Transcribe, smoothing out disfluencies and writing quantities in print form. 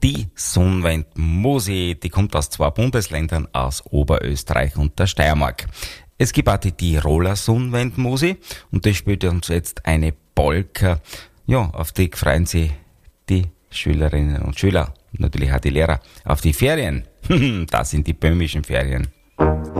die Sonnenwendmusik, die kommt aus 2 Bundesländern, aus Oberösterreich und der Steiermark. Es gibt auch die Tiroler Sonnenwendmusik und das spielt uns jetzt eine Polka. Ja, auf die freuen sich die Schülerinnen und Schüler, natürlich auch die Lehrer, auf die Ferien. Das sind die böhmischen Ferien.